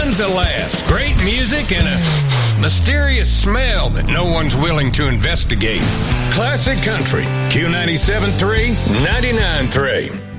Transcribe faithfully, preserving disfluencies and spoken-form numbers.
Tons of laughs, great music, and a mysterious smell that no one's willing to investigate. Classic Country, Q ninety-seven point three, ninety-nine point three.